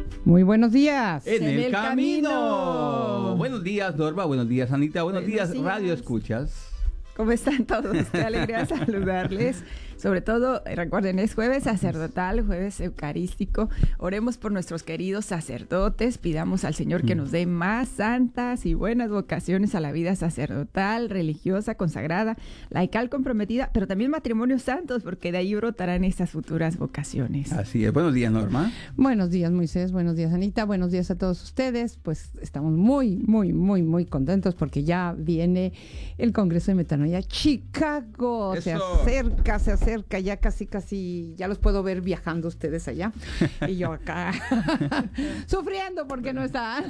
Muy buenos días. En el camino. Buenos días, Norma. Buenos días, Anita. Buenos días, Radio Escuchas. ¿Cómo están todos? Qué alegría saludarles. Sobre todo, recuerden, es jueves sacerdotal, jueves eucarístico. Oremos por nuestros queridos sacerdotes. Pidamos al Señor que nos dé más santas y buenas vocaciones a la vida sacerdotal, religiosa, consagrada, laical, comprometida, pero también matrimonios santos, porque de ahí brotarán esas futuras vocaciones. Así es. Buenos días, Norma. Buenos días, Moisés. Buenos días, Anita. Buenos días a todos ustedes. Pues estamos muy contentos porque ya viene el Congreso de Metanoia Chicago. Eso. Se acerca, ya casi, ya los puedo ver viajando ustedes allá. Y yo acá sufriendo porque no están.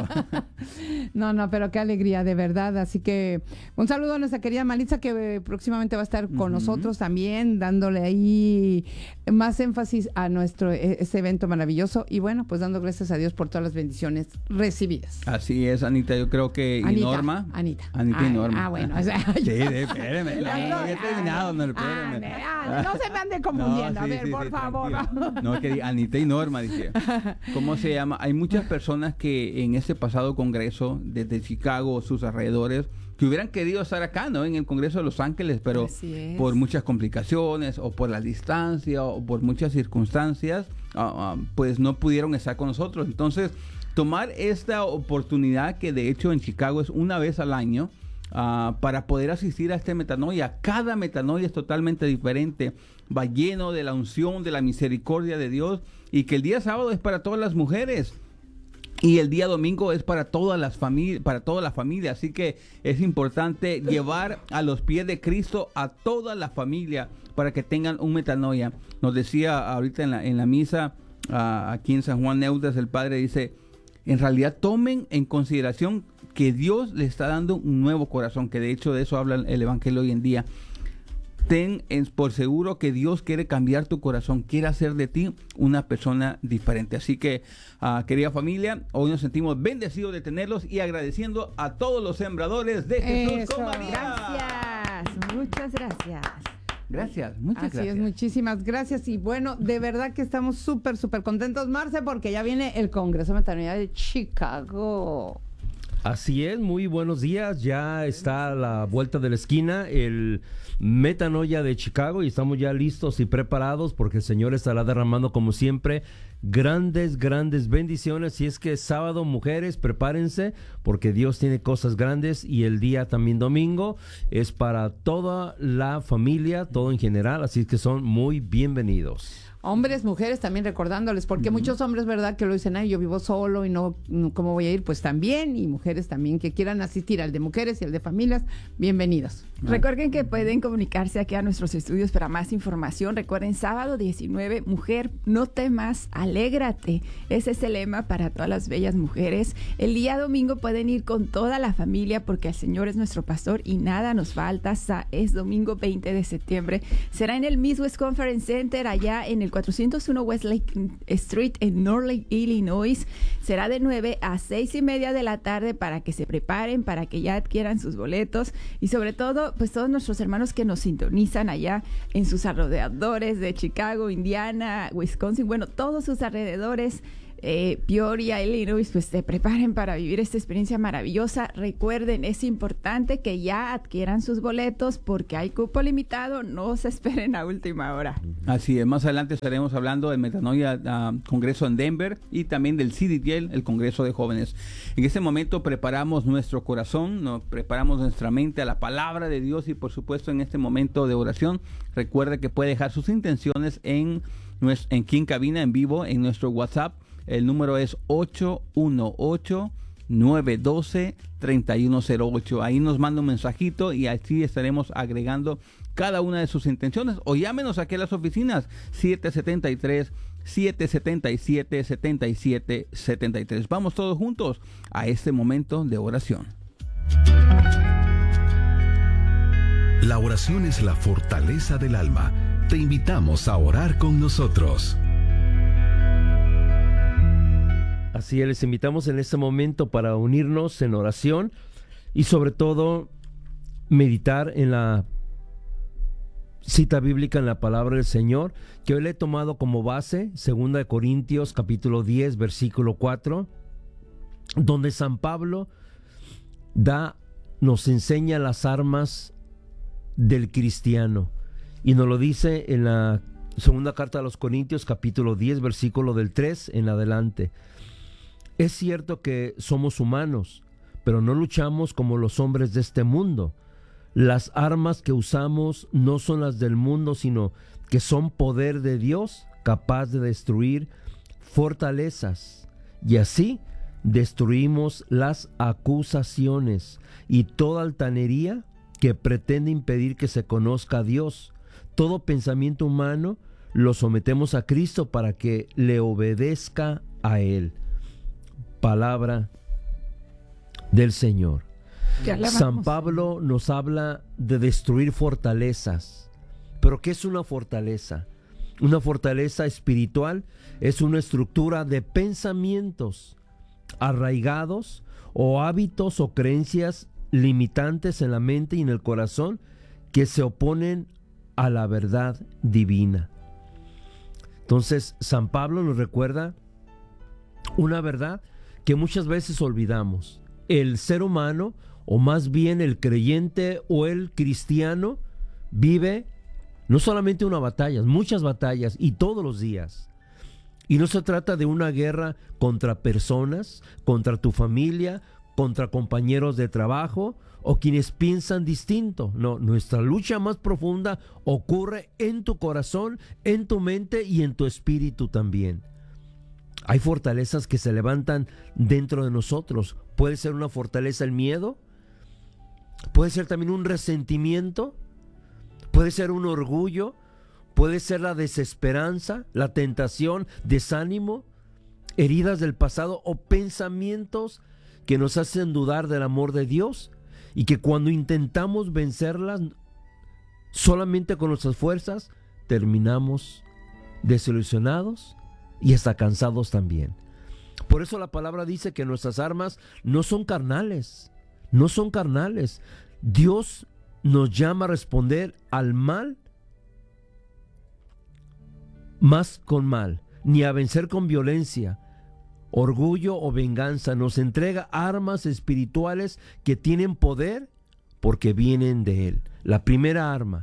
No, pero qué alegría, de verdad. Así que un saludo a nuestra querida Maritza, que próximamente va a estar con nosotros también, dándole ahí más énfasis a este evento maravilloso. Y bueno, pues dando gracias a Dios por todas las bendiciones recibidas. Así es, Anita. Yo creo que... Anita, ¿Y Norma? Anita y Norma. Bueno. O sea, sí, espérame. No he terminado, no, espérame. No se me ande confundiendo. No, sí, a ver, por favor. Tranquilo. No, que Anita y Norma, dije. ¿Cómo se llama? Hay muchas personas que en este pasado congreso, desde Chicago, sus alrededores, que hubieran querido estar acá, ¿no? En el Congreso de Los Ángeles, pero por muchas complicaciones, o por la distancia, o por muchas circunstancias, pues no pudieron estar con nosotros. Entonces, tomar esta oportunidad, que de hecho en Chicago es una vez al año, para poder asistir a este metanoia. Cada metanoia es totalmente diferente, va lleno de la unción, de la misericordia de Dios, y que el día sábado es para todas las mujeres y el día domingo es para todas las familias, para toda la familia. Así que es importante llevar a los pies de Cristo a toda la familia para que tengan un metanoia. Nos decía ahorita en la misa aquí en San Juan Neudas, el padre dice: en realidad tomen en consideración que Dios le está dando un nuevo corazón, que de hecho de eso habla el Evangelio hoy en día. Ten por seguro que Dios quiere cambiar tu corazón, quiere hacer de ti una persona diferente. Así que, querida familia, hoy nos sentimos bendecidos de tenerlos y agradeciendo a todos los sembradores de Jesús con María. Gracias, muchas gracias. Muchas gracias. Así es, muchísimas gracias. Y bueno, de verdad que estamos súper contentos, Marce, porque ya viene el Congreso de Metanoia de Chicago. Así es, muy buenos días. Ya está a la vuelta de la esquina el Metanoia de Chicago y estamos ya listos y preparados porque el Señor estará derramando, como siempre, grandes bendiciones. Y es que sábado, mujeres, prepárense porque Dios tiene cosas grandes, y el día también domingo es para toda la familia, todo en general, así que son muy bienvenidos. Hombres, mujeres, también recordándoles, porque muchos hombres, ¿verdad?, que lo dicen: ay, yo vivo solo y no, ¿cómo voy a ir? Pues también, y mujeres también que quieran asistir al de mujeres y al de familias, bienvenidos. Recuerden que pueden comunicarse aquí a nuestros estudios para más información. Recuerden, sábado 19, mujer, no temas, alégrate. Ese es el lema para todas las bellas mujeres. El día domingo pueden ir con toda la familia porque el Señor es nuestro pastor y nada nos falta. Es domingo 20 de septiembre. Será en el Midwest Conference Center, allá en el 401 Westlake Street en North Lake, Illinois. Será de 9 a 6:30 de la tarde para que se preparen, para que ya adquieran sus boletos, y sobre todo, pues todos nuestros hermanos que nos sintonizan allá en sus alrededores de Chicago, Indiana, Wisconsin, bueno, todos sus alrededores, Peoria, Illinois, pues se preparen para vivir esta experiencia maravillosa. Recuerden, es importante que ya adquieran sus boletos porque hay cupo limitado, no se esperen a última hora. Así es, más adelante estaremos hablando del Metanoia Congreso en Denver y también del CDJ, el Congreso de Jóvenes. En este momento preparamos nuestro corazón, preparamos nuestra mente a la palabra de Dios, y por supuesto en este momento de oración, recuerde que puede dejar sus intenciones aquí en cabina, en vivo, en nuestro WhatsApp. El número es 818-912-3108. Ahí nos manda un mensajito y así estaremos agregando cada una de sus intenciones. O llámenos aquí a las oficinas 773-777-7773. Vamos todos juntos a este momento de oración. La oración es la fortaleza del alma. Te invitamos a orar con nosotros. Así es, les invitamos en este momento para unirnos en oración y sobre todo meditar en la cita bíblica en la palabra del Señor, que hoy le he tomado como base, 2 Corintios capítulo 10, versículo 4, donde San Pablo nos enseña las armas del cristiano. Y nos lo dice en la segunda carta a los Corintios, capítulo 10, versículo del 3 en adelante. Es cierto que somos humanos, pero no luchamos como los hombres de este mundo. Las armas que usamos no son las del mundo, sino que son poder de Dios, capaz de destruir fortalezas. Y así destruimos las acusaciones y toda altanería que pretende impedir que se conozca a Dios. Todo pensamiento humano lo sometemos a Cristo para que le obedezca a Él. Palabra del Señor. San Pablo nos habla de destruir fortalezas. ¿Pero qué es una fortaleza? Una fortaleza espiritual es una estructura de pensamientos arraigados o hábitos o creencias limitantes en la mente y en el corazón que se oponen a la verdad divina. Entonces, San Pablo nos recuerda una verdad que muchas veces olvidamos. El ser humano, o más bien el creyente o el cristiano, vive no solamente una batalla, muchas batallas y todos los días. Y no se trata de una guerra contra personas, contra tu familia, contra compañeros de trabajo o quienes piensan distinto. No, nuestra lucha más profunda ocurre en tu corazón, en tu mente y en tu espíritu también. Hay fortalezas que se levantan dentro de nosotros. Puede ser una fortaleza el miedo, puede ser también un resentimiento, puede ser un orgullo, puede ser la desesperanza, la tentación, desánimo, heridas del pasado o pensamientos que nos hacen dudar del amor de Dios y que cuando intentamos vencerlas solamente con nuestras fuerzas terminamos desilusionados y hasta cansados también. Por eso la palabra dice que nuestras armas no son carnales, no son carnales. Dios nos llama a responder al mal más con mal, ni a vencer con violencia, orgullo o venganza. Nos entrega armas espirituales que tienen poder porque vienen de Él. La primera arma,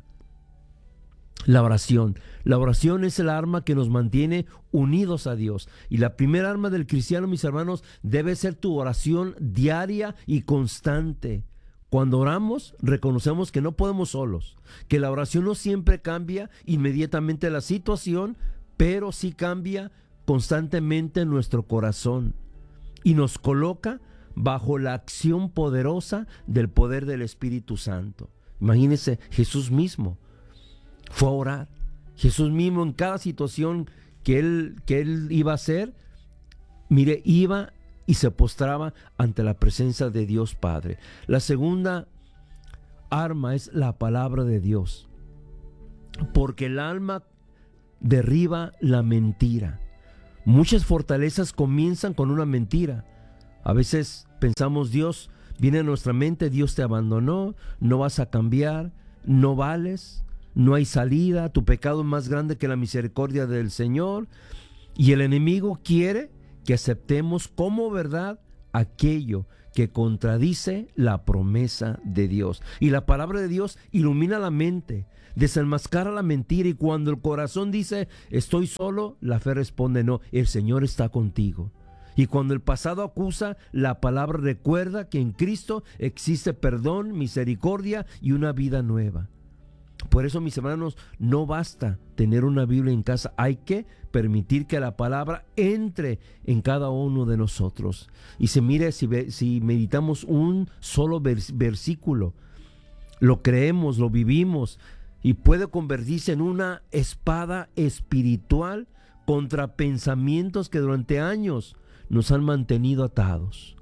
la oración. La oración es el arma que nos mantiene unidos a Dios. Y la primera arma del cristiano, mis hermanos, debe ser tu oración diaria y constante. Cuando oramos, reconocemos que no podemos solos, que la oración no siempre cambia inmediatamente la situación, pero sí cambia constantemente nuestro corazón y nos coloca bajo la acción poderosa del poder del Espíritu Santo. Imagínense, Jesús mismo fue a orar. Jesús mismo en cada situación que él iba a hacer, mire, iba y se postraba ante la presencia de Dios Padre. La segunda arma es la palabra de Dios, porque el alma derriba la mentira. Muchas fortalezas comienzan con una mentira. A veces pensamos, Dios viene a nuestra mente, Dios te abandonó, no vas a cambiar, no vales, no hay salida, tu pecado es más grande que la misericordia del Señor. Y el enemigo quiere que aceptemos como verdad aquello que contradice la promesa de Dios. Y la palabra de Dios ilumina la mente, desenmascara la mentira, y cuando el corazón dice estoy solo, la fe responde no, el Señor está contigo. Y cuando el pasado acusa, la palabra recuerda que en Cristo existe perdón, misericordia y una vida nueva. Por eso, mis hermanos, no basta tener una Biblia en casa, hay que permitir que la palabra entre en cada uno de nosotros. Y se mire, si meditamos un solo versículo, lo creemos, lo vivimos, y puede convertirse en una espada espiritual contra pensamientos que durante años nos han mantenido atados.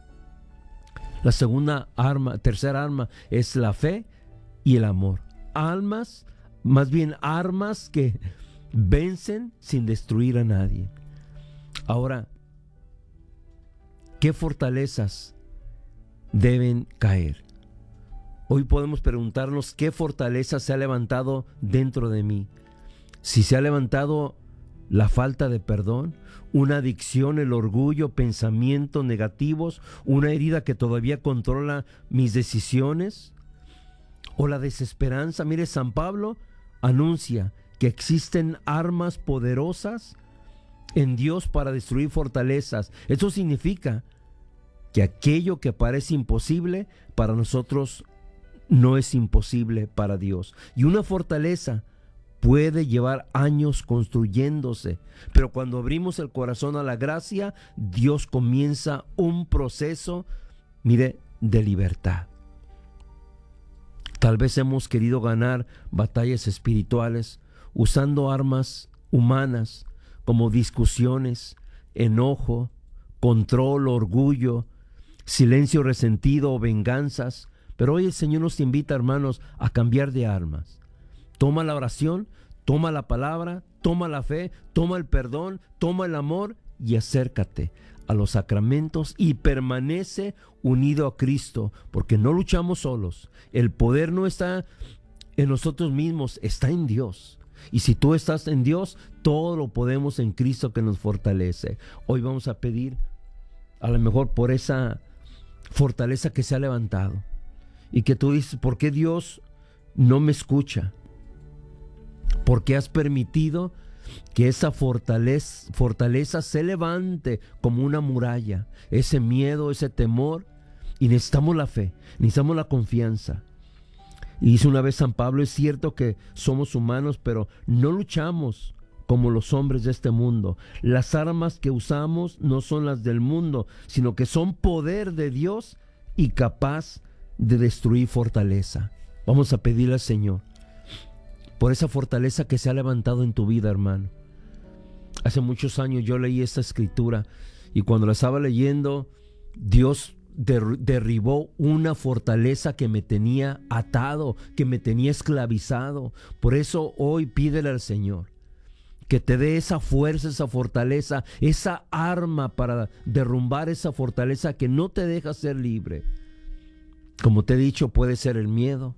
La tercera arma es la fe y el amor. Armas que vencen sin destruir a nadie. Ahora, ¿qué fortalezas deben caer? Hoy podemos preguntarnos qué fortaleza se ha levantado dentro de mí. Si se ha levantado la falta de perdón, una adicción, el orgullo, pensamientos negativos, una herida que todavía controla mis decisiones, o la desesperanza. Mire, San Pablo anuncia que existen armas poderosas en Dios para destruir fortalezas. Eso significa que aquello que parece imposible para nosotros no es imposible para Dios. Y una fortaleza puede llevar años construyéndose, pero cuando abrimos el corazón a la gracia, Dios comienza un proceso, mire, de libertad. Tal vez hemos querido ganar batallas espirituales usando armas humanas como discusiones, enojo, control, orgullo, silencio resentido o venganzas. Pero hoy el Señor nos invita, hermanos, a cambiar de armas. Toma la oración, toma la palabra, toma la fe, toma el perdón, toma el amor y acércate a los sacramentos y permanece unido a Cristo, porque no luchamos solos. El poder no está en nosotros mismos, está en Dios. Y si tú estás en Dios, todo lo podemos en Cristo que nos fortalece. Hoy vamos a pedir, a lo mejor por esa fortaleza que se ha levantado, y que tú dices, ¿por qué Dios no me escucha? ¿Por qué has permitido que esa fortaleza se levante como una muralla? Ese miedo, ese temor, y necesitamos la fe, necesitamos la confianza. Y dice una vez San Pablo, es cierto que somos humanos, pero no luchamos como los hombres de este mundo. Las armas que usamos no son las del mundo, sino que son poder de Dios y capaz de destruir fortaleza. Vamos a pedirle al Señor por esa fortaleza que se ha levantado en tu vida, hermano. Hace muchos años yo leí esta escritura y cuando la estaba leyendo, Dios derribó una fortaleza que me tenía atado, que me tenía esclavizado. Por eso hoy pídele al Señor que te dé esa fuerza, esa fortaleza, esa arma para derrumbar esa fortaleza que no te deja ser libre. Como te he dicho, puede ser el miedo,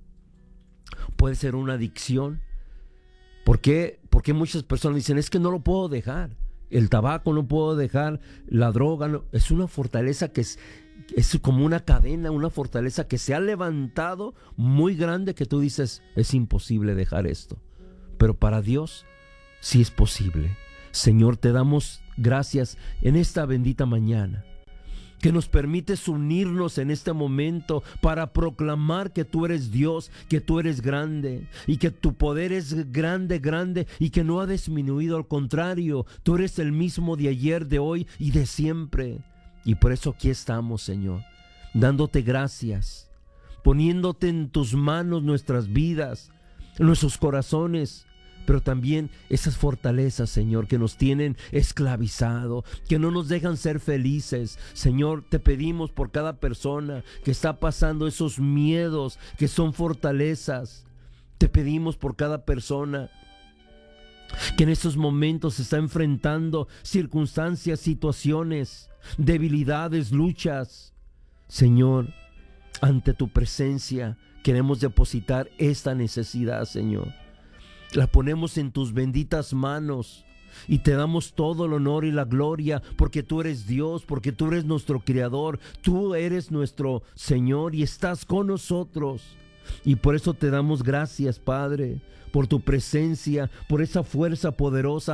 puede ser una adicción. ¿Por qué muchas personas dicen, es que no lo puedo dejar? El tabaco no puedo dejar, la droga no. Es una fortaleza que es como una cadena, una fortaleza que se ha levantado muy grande, que tú dices, es imposible dejar esto. Pero para Dios sí es posible. Señor, te damos gracias en esta bendita mañana, que nos permites unirnos en este momento para proclamar que tú eres Dios, que tú eres grande y que tu poder es grande, grande y que no ha disminuido, al contrario, tú eres el mismo de ayer, de hoy y de siempre. Y por eso aquí estamos, Señor, dándote gracias, poniéndote en tus manos nuestras vidas, nuestros corazones, pero también esas fortalezas, Señor, que nos tienen esclavizado, que no nos dejan ser felices. Señor, te pedimos por cada persona que está pasando esos miedos que son fortalezas. Te pedimos por cada persona que en estos momentos se está enfrentando circunstancias, situaciones, debilidades, luchas. Señor, ante tu presencia queremos depositar esta necesidad, Señor. La ponemos en tus benditas manos y te damos todo el honor y la gloria, porque tú eres Dios, porque tú eres nuestro Creador, tú eres nuestro Señor y estás con nosotros. Y por eso te damos gracias, Padre, por tu presencia, por esa fuerza poderosa